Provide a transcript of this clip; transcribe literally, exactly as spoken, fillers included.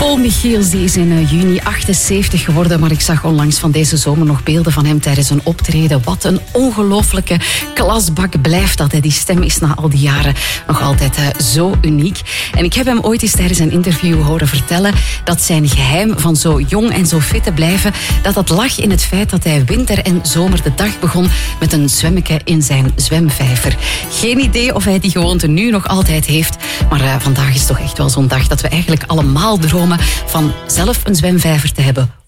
Paul Michiels die is in uh, juni achtenzeventig geworden, maar ik zag onlangs van deze zomer nog beelden van hem tijdens een optreden. Wat een ongelooflijke klasbak blijft dat. Hè. Die stem is na al die jaren nog altijd uh, zo uniek. En ik heb hem ooit eens tijdens een interview horen vertellen dat zijn geheim van zo jong en zo fit te blijven, dat dat lag in het feit dat hij winter en zomer de dag begon met een zwemmetje in zijn zwemvijver. Geen idee of hij die gewoonte nu nog altijd heeft, maar uh, vandaag is toch echt wel zo'n dag dat we eigenlijk allemaal dromen van zelf een zwemvijver te hebben